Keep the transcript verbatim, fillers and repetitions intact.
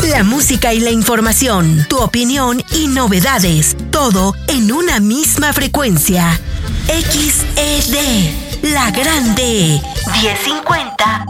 La música y la información, tu opinión y novedades, todo en una misma frecuencia. X E D, la grande, diez cincuenta